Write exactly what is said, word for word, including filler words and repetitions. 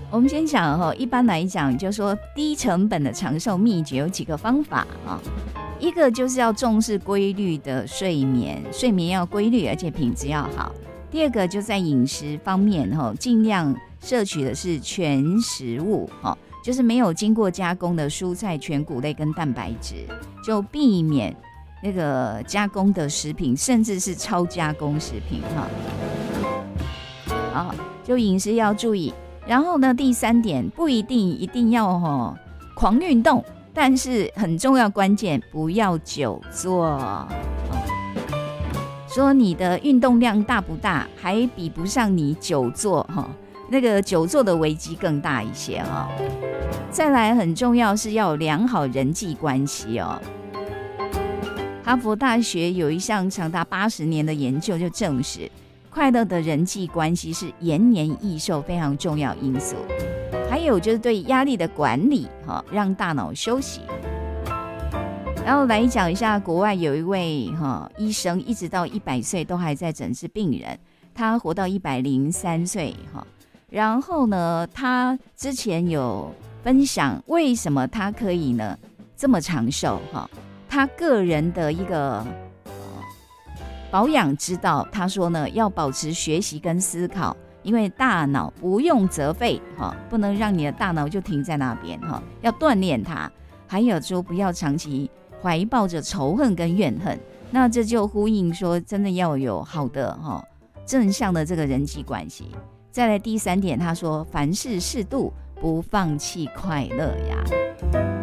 我们先讲哈，一般来讲，就说低成本的长寿秘诀有几个方法啊。一个就是要重视规律的睡眠，睡眠要规律，而且品质要好。第二个就在饮食方面哈，尽量摄取的是全食物哈，就是没有经过加工的蔬菜、全谷类跟蛋白质，就避免那个加工的食品，甚至是超加工食品哈。好，就饮食要注意。然后呢，第三点不一定一定要、哦、狂运动，但是很重要关键不要久坐、哦、说你的运动量大不大还比不上你久坐、哦、那个久坐的危机更大一些、哦、再来很重要是要有良好人际关系哦。哈佛大学有一项长达八十年的研究就证实，快乐的人际关系是延年益寿非常重要因素。还有就是对压力的管理，让大脑休息。然后来讲一下，国外有一位医生，一直到一百岁都还在诊治病人，他活到一百零三岁。然后呢，他之前有分享为什么他可以呢这么长寿，他个人的一个保养之道，他说呢，要保持学习跟思考，因为大脑不用责备，不能让你的大脑就停在那边，要锻炼它。还有说不要长期怀抱着仇恨跟怨恨，那这就呼应说真的要有好的正向的这个人际关系。再来第三点，他说凡事适度，不放弃快乐呀。